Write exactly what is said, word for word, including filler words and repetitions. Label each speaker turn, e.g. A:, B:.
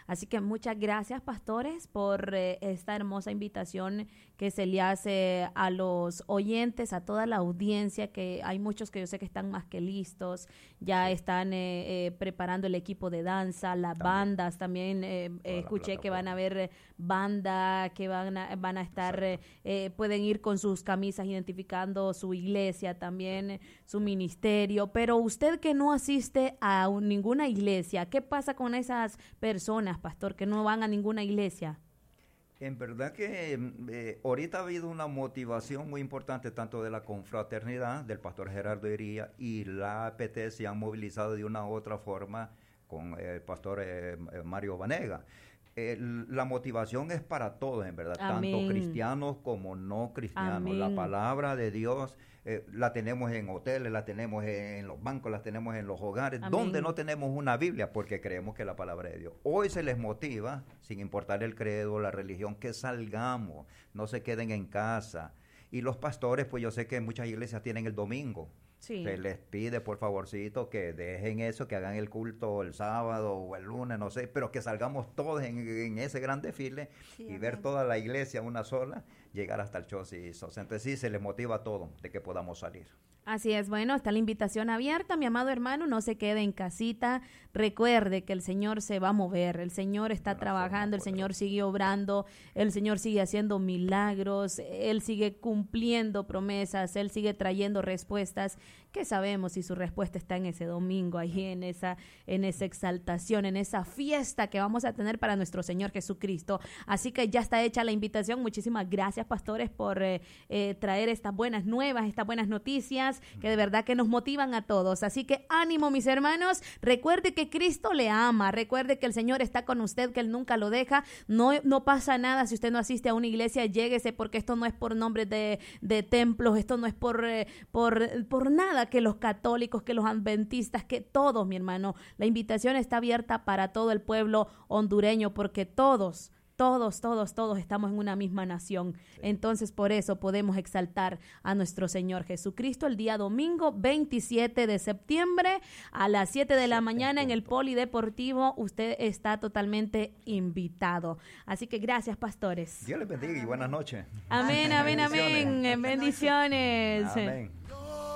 A: Así que muchas gracias, pastores, por eh, esta hermosa invitación que se le hace a los oyentes, a toda la audiencia, que hay muchos que yo sé que están más que listos, ya
B: Sí.
A: están eh, eh, preparando el equipo de danza, las
B: También.
A: bandas, también eh,
B: Toda la
A: escuché que van a
B: plataforma.
A: haber banda, que van a, van a estar, eh,
B: Exacto.
A: eh, pueden ir con sus camisas identificando su iglesia también, eh, su ministerio, pero usted que no asiste a un- ninguna iglesia, ¿qué pasa con esas personas, pastor, que no van a ninguna iglesia?
B: En verdad que mm, eh, ahorita ha habido una motivación muy importante tanto de la confraternidad del pastor Gerardo Iría y la A P T se han movilizado de una u otra forma con el pastor eh, eh, Mario Vanega. El- la motivación es para todos, en verdad, tanto
A: Amén,
B: cristianos como no cristianos. La
A: amén,
B: palabra de Dios eh, la tenemos en hoteles, la tenemos en los bancos, la tenemos en los hogares, donde
A: amén.
B: no tenemos una Biblia, porque creemos que es la palabra de Dios. Hoy se les motiva, sin importar el credo, la religión, que salgamos, no se queden en casa. Y los pastores, pues yo sé que muchas iglesias tienen el domingo. Se
A: Sí,
B: les pide, por favorcito, que dejen eso, que hagan el culto el sábado o el lunes, no sé, pero que salgamos todos en, en ese gran desfile
C: Sí,
B: y ver
C: amén.
B: toda la iglesia una sola, llegar hasta el Chosis. Entonces sí, se les motiva a todo de que podamos salir.
A: así es. Bueno, está la invitación abierta, mi amado hermano, no se quede en casita, recuerde que el Señor se va a mover, el Señor está
B: De una
A: trabajando, el
B: forma
A: Señor
B: poderosa.
A: sigue obrando, el Señor sigue haciendo milagros, Él sigue cumpliendo promesas, Él sigue trayendo respuestas, que sabemos si su respuesta está en ese domingo, ahí en esa, en esa exaltación, en esa fiesta que vamos a tener para nuestro Señor Jesucristo. Así que ya está hecha la invitación. Muchísimas gracias, pastores, por eh, eh, traer estas buenas nuevas, estas buenas noticias que de verdad que nos motivan a todos. Así que ánimo, mis hermanos. Recuerde que Cristo le ama. Recuerde que el Señor está con usted, que Él nunca lo deja. No, no pasa nada si usted no asiste a una iglesia, lléguese, porque esto no es por nombres de, de templos, esto no es por, eh, por, por nada, que los católicos, que los adventistas, que todos, mi hermano. La invitación está abierta para todo el pueblo hondureño, porque todos Todos, todos, todos estamos en una misma nación.
B: Sí.
A: Entonces, por eso podemos exaltar a nuestro Señor Jesucristo el día domingo veintisiete de septiembre a las siete de la
B: Siete en
A: mañana en el
B: punto.
A: Polideportivo. Usted está totalmente invitado. Así que gracias, pastores.
B: Dios les bendiga y buenas noches.
A: Amén, amén,
B: Bendiciones.
A: amén. Bendiciones.
B: Amén.